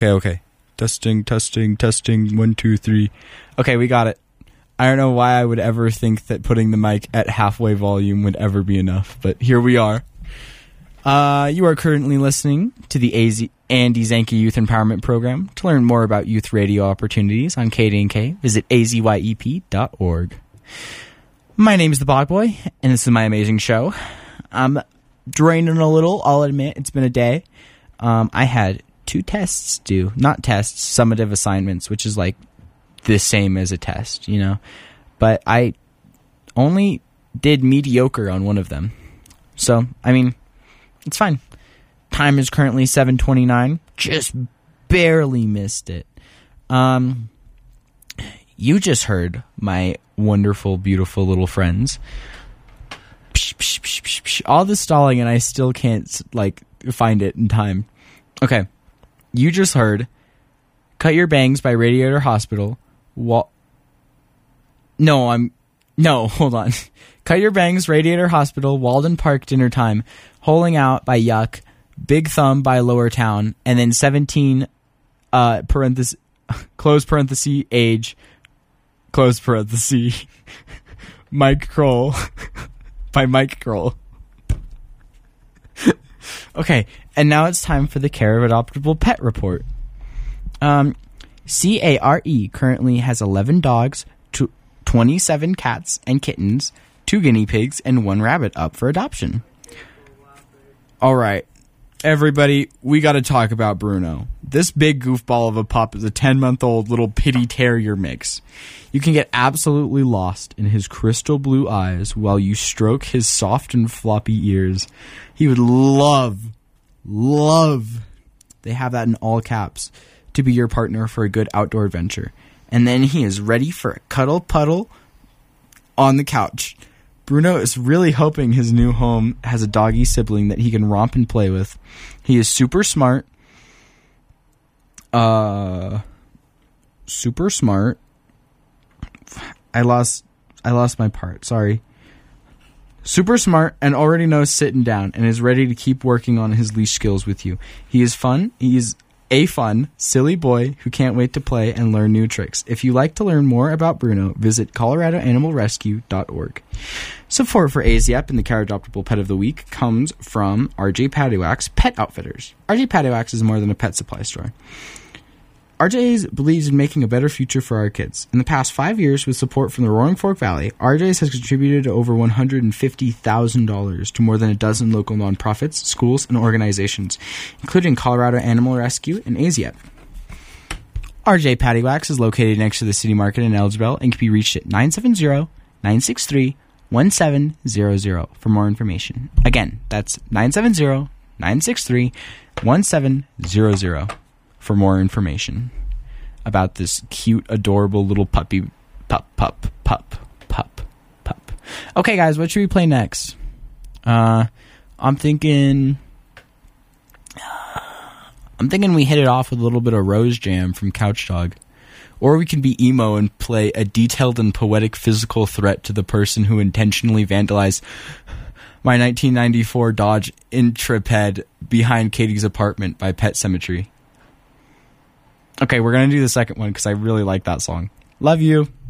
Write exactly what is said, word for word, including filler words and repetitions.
Okay, okay. Testing, testing, testing. One, two, three. Okay, we got it. I don't know why I would ever think that putting the mic at halfway volume would ever be enough, but here we are. Uh, you are currently listening to the A Z- Andy Zanke Youth Empowerment Program. To learn more about youth radio opportunities on K D N K, visit a z y e p dot org. My name is the Bot Boy, and this is my amazing show. I'm draining a little, I'll admit. It's been a day. Um, I had two tests due. Not tests, summative assignments, which is like the same as a test, you know. But I only did mediocre on one of them. So, I mean, it's fine. Time is currently seven twenty-nine. Just barely missed it. Um, you just heard my wonderful, beautiful little friends. Psh, psh, psh, psh, psh. All the stalling, and I still can't, like, find it in time. Okay. You just heard Cut Your Bangs by Radiator Hospital. Wa- no, I'm... No, hold on. Cut Your Bangs, Radiator Hospital, Walden Park, Dinner Time, Holing Out by Yuck, Big Thumb by Lower Town, and then seventeen, uh, parenthesis, close parenthesis, age, close parenthesis, Mike Kroll by Mike Kroll. Okay, and now it's time for the Care of Adoptable Pet Report. Um, C A R E currently has eleven dogs, twenty-seven cats and kittens, two guinea pigs, and one rabbit up for adoption. All right, everybody, we got to talk about Bruno. This big goofball of a pup is a ten-month-old little pitty terrier mix. You can get absolutely lost in his crystal blue eyes while you stroke his soft and floppy ears. He would love, love, they have that in all caps, to be your partner for a good outdoor adventure. And then he is ready for a cuddle puddle on the couch. Bruno is really hoping his new home has a doggy sibling that he can romp and play with. He is super smart. Uh, super smart. I lost, I lost my part. Sorry. Super smart and already knows sitting down and is ready to keep working on his leash skills with you. He is fun. He is a fun, silly boy who can't wait to play and learn new tricks. If you'd like to learn more about Bruno, visit colorado animal rescue dot org. Support for A Z F and the Care Adoptable Pet of the Week comes from R J Paddywhack's Pet Outfitters. R J Paddywhack's is more than a pet supply store. R J's believes in making a better future for our kids. In the past five years, with support from the Roaring Fork Valley, R J's has contributed over one hundred fifty thousand dollars to more than a dozen local nonprofits, schools, and organizations, including Colorado Animal Rescue and A Z F. R J Paddywhacks is located next to the City Market in Elgin and can be reached at nine seven zero, nine six three, one seven zero zero for more information. Again, that's nine seven zero, nine six three, one seven zero zero. For more information about this cute, adorable little puppy, pup, pup, pup, pup, pup. Okay, guys, what should we play next? Uh, I'm thinking, I'm thinking we hit it off with a little bit of Rose Jam from Couch Dog, or we can be emo and play a detailed and poetic physical threat to the person who intentionally vandalized my nineteen ninety-four Dodge Intrepid behind Katie's apartment by Pet Sematary. Okay, we're going to do the second one because I really like that song. Love you.